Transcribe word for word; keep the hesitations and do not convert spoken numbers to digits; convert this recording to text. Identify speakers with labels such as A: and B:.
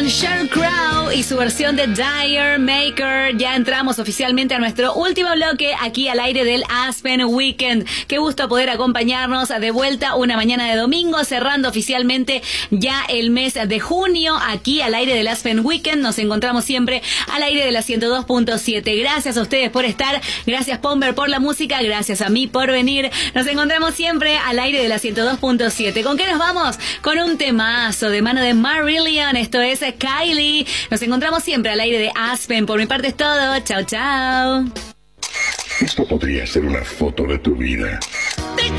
A: con Sheryl Crow y su versión de Dire Maker. Ya entramos oficialmente a nuestro último bloque aquí al aire del Aspen Weekend. Qué gusto poder acompañarnos de vuelta una mañana de domingo, cerrando oficialmente ya el mes de junio aquí al aire del Aspen Weekend. Nos encontramos siempre al aire de la ciento dos punto siete. Gracias a ustedes por estar, gracias Pomber por la música, gracias a mí por venir. Nos encontramos siempre al aire de la ciento dos punto siete. ¿Con qué nos vamos? Con un temazo de mano de Marillion. Esto es Kylie. Nos encontramos siempre al aire de Aspen. Por mi parte es todo. Chao, chao.
B: Esto podría ser una foto de tu vida.